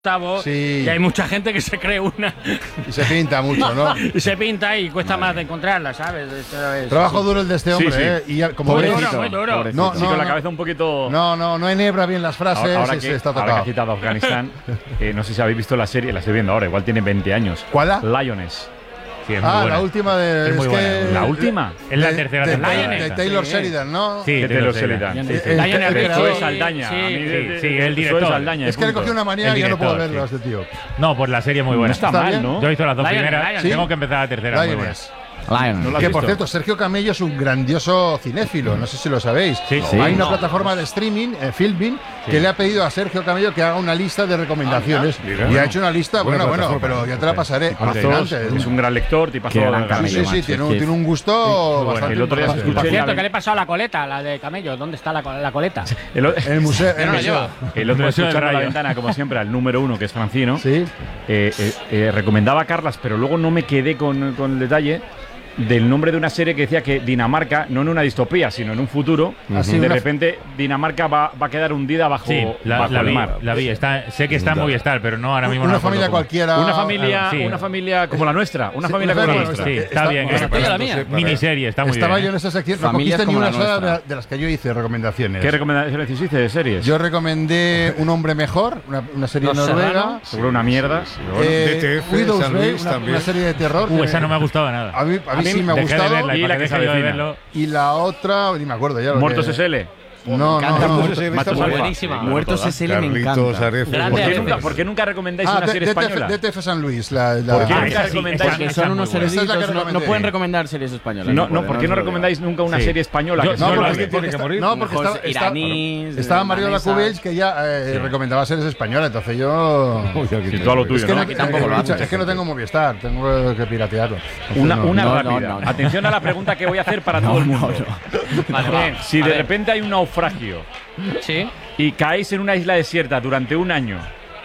Gustavo, Sí. y hay mucha gente que se cree una Y se pinta mucho, ¿no? y se pinta y cuesta más de encontrarla, ¿sabes? Esto es- Trabajo duro el de este hombre, Sí, sí. ¿eh? Y como Muy veis, duro, muy duro. No, Sí, no, con la no. cabeza un poquito. no enhebra bien las frases, ahora, se está ahora que tocado. ha citado Afganistán, no sé si habéis visto la serie, la estoy viendo ahora, igual tiene 20 años. ¿Cuál? Lioness. Sí, es muy buena. La última de... Es muy buena. ¿La última? Es la tercera temporada. De esa. Taylor Sí. Sheridan, ¿no? Sí, De Taylor Sheridan. Lioness. Sí, El- Lioness el Richie, creador. Soy Saldaña. sí. A mí Sí, el Soy director. Saldaña, Es que le punto. cogió una manía El y ya no puedo director, verlo, sí. este tío. No, pues la serie es muy buena. No está ¿Está mal, bien? ¿no? Yo he visto las dos Lioness, primeras. Lioness. Tengo que empezar la tercera. Muy buena. Lioness. ¿No la has Que por visto? cierto, Sergio Camello es un grandioso cinéfilo, no sé si lo sabéis. Sí. Hay una plataforma de streaming, Filmin, que le ha pedido a Sergio Camello que haga una lista de recomendaciones. mira. Y ha hecho una lista, Buena bueno, plataforma. pero ya te la pasaré. Tipazos, Adelante. es un gran lector, tipazo. Qué gran Sí, Camello, sí, macho, tiene es que- un gusto bueno. bastante El otro día importante. escuché- Por cierto, la- ¿qué le pasó a la coleta, la de camello? ¿Dónde está la coleta? El, o- En el museo. Ya no la museo. lleva. el otro día, Museo del escuchando a la Rayo. ventana, como siempre, al número 1, que es Francino, Sí. recomendaba a Carlas, pero luego no me quedé con el detalle del nombre de una serie que decía que Dinamarca, no en una distopía, sino en un futuro, Así de una- repente Dinamarca va a quedar hundida bajo, Sí, bajo la el vi. mar. La vi. Sé que está en Movistar, pero no ahora mismo. no Una me acuerdo familia cómo. cualquiera. Sí. Una familia como la nuestra, una Sí, familia una como la familia nuestra. Sí, está bien. Bueno, para la esto mía. sí, para- Miniserie, está muy Estaba bien. yo en esa sección. No Familias cogiste ni como una la sola nuestra. de las que yo hice recomendaciones. ¿Qué recomendaciones hiciste de series? Yo recomendé Un hombre mejor, una serie Los noruega. Serrano. Seguro una mierda. pero bueno. DTF, Widow's San Bay, Luis una también. serie de terror. Esa no me ha gustado nada. A mí sí me ha Dejé de gustado. verla, Y y la la que que se he de avecina. verlo. Y la otra, ni me acuerdo ya. Muertos SL. No, encanta no. Muertos SL Matos está muy Alfa. buenísima. Muertos SL me Carlitos encanta. Areces. Grande Areces. ¿Por qué nunca recomendáis una serie española? DTF San Luis. La, ¿Por qué Ah, nunca esa sí, recomendáis? esa- Que son unos esa es la que eruditos, no recomendé. pueden recomendar series españolas. No, pueden, ¿por qué no se lo recomendáis nunca una Sí. serie española? Yo- que yo no lo la vi. vi? tiene que morir. No, porque Mejor estaba iraníes, Mariola danesas. Cubells que ya recomendaba series españolas, entonces yo... Uy, aquí Sí, tengo. todo lo tuyo, Es que, ¿no? Aquí tampoco lo hace. es que no tengo Movistar, tengo que piratearlo. Una Entonces, no, rápida. no. Atención a la pregunta que voy a hacer para todo el mundo. Vale, va. Si A de ver. repente hay un naufragio Sí. y caéis en una isla desierta durante un año,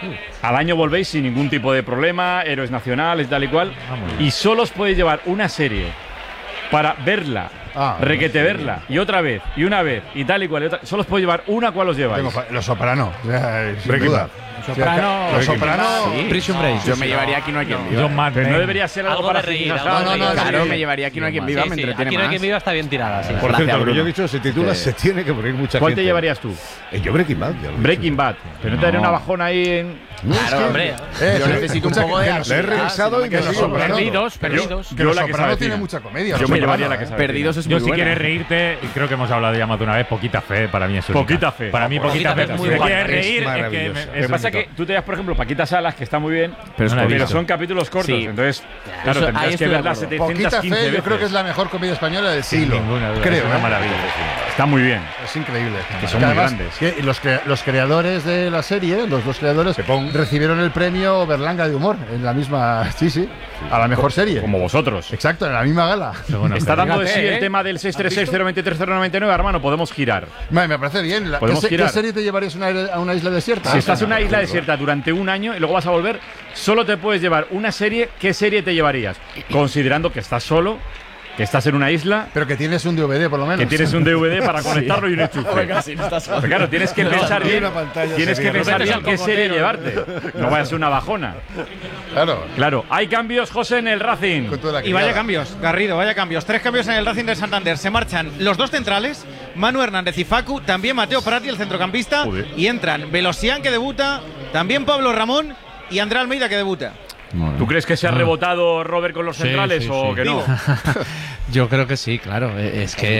al año volvéis sin ningún tipo de problema, héroes nacionales, tal y cual, y solo os podéis llevar una serie para verla, requete verla, y otra vez, y una vez, y tal y cual, y otra, solo os podéis llevar una, ¿cuál os lleváis? Los Soprano, sin Breaking duda. Bad. Soprano. Los Soprano... Prison Break. Yo me llevaría Aquí no hay quien viva. John Madden. Pero no debería ser algo, Algo para de reír, jajaja. algo de reír. Claro, sí. me llevaría Aquí no hay quien viva, Sí, me sí, entretiene aquí no hay más. quien viva está bien tirada, sí. Por Gracias, cierto, lo que yo he Bruno. dicho se titula Sí. Se tiene que morir mucha ¿Cuál gente. te llevarías tú? Yo Breaking Bad. ya lo he Breaking dicho. Bad. Pero no te daré una bajona ahí en... Claro, hombre. Yo necesito un poco de La he revisado y me Los sigue Soprano. Perdidos. Que Yo Los la que Soprano sabe tiene fina. mucha comedia. Yo Los me Soprano, llevaría la que sabe. Perdidos es Yo muy si buena. quieres reírte, y creo que hemos hablado ya más de una vez, Poquita Fe, para mí es única. Poquita Fe. Para mí Poquita Fe. Fe es Si muy te buena. quieres reír, es que maravillosa. es Lo que pasa es único. que tú te das, por ejemplo, Paquita Salas, que está muy bien, Pero es no la he pero visto. son capítulos cortos, Sí. entonces, claro, Eso- tendrás ahí que estoy de verla acuerdo. 715 Poquita Fe, yo veces. creo que es la mejor comedia española del Sin siglo. ninguna duda. Creo, Es una ¿eh? maravilla. Está muy bien. Es increíble. Que son muy además, grandes. que los creadores de la serie, los dos creadores, recibieron el premio Berlanga de humor en la misma, sí, a la mejor serie. Como vosotros. Exacto, en la misma gala. Está dando de sí Fíjate, el tema del 636-023-099, hermano, podemos girar. Me parece bien. ¿Qué, Podemos ¿Qué girar. serie te llevarías a una isla desierta? Si estás en una isla desierta durante un año y luego vas a volver, solo te puedes llevar una serie. ¿Qué serie te llevarías? Considerando que estás solo, que estás en una isla, Pero que tienes un DVD por lo menos. que tienes un DVD para conectarlo y un enchufe. Pero claro, tienes que pensar bien. una pantalla Tienes que sería pensar Roberto bien qué Salcocotero, serie ¿no? llevarte. No vaya a ser una bajona. Claro. Claro, hay cambios, José, en el Racing. Con toda la Y vaya criada. cambios, Garrido, vaya cambios. 3 cambios en el Racing de Santander. Se marchan los dos centrales, Manu Hernández y Facu, también Mateo Prati, el centrocampista, Joder. y entran Velosian, que debuta, también Pablo Ramón y André Almeida, que debuta. ¿Tú crees que se ha rebotado Robert con los Sí, centrales sí, o sí. que no? Yo creo que sí, claro. Es que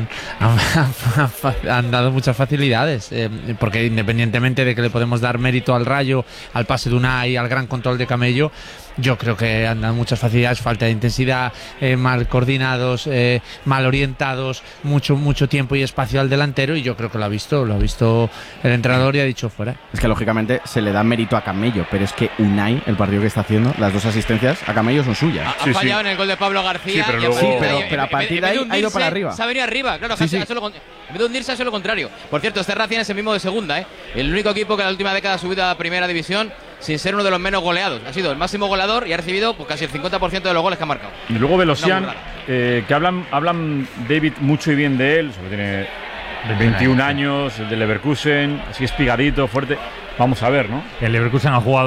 han dado muchas facilidades. Porque independientemente de que le podemos dar mérito al Rayo, al pase de Unai, al gran control de Camello, yo creo que han dado muchas facilidades, falta de intensidad, mal coordinados, mal orientados, mucho tiempo y espacio al delantero, y yo creo que lo ha visto el entrenador y ha dicho fuera. Es que lógicamente se le da mérito a Camello, pero es que Unai, el partido que está haciendo, las dos asistencias a Camello son suyas. Ha Sí, fallado sí. en el gol de Pablo García. Sí, pero y luego- a Sí, partir pero a partir de ahí ha ido para arriba. Se ha venido arriba, claro, Sí, sí. en vez de hundirse, ha hecho lo contrario. Por cierto, este Racing es el mismo de segunda, ¿eh? El único equipo que en la última década ha subido a primera división sin ser uno de los menos goleados. Ha sido el máximo goleador y ha recibido pues, casi el 50% de los goles que ha marcado. Y luego Velosian, Una que hablan David mucho y bien de él, solo tiene 21 años, el de Leverkusen, así espigadito, fuerte. Vamos a ver, ¿no? El Leverkusen ha jugado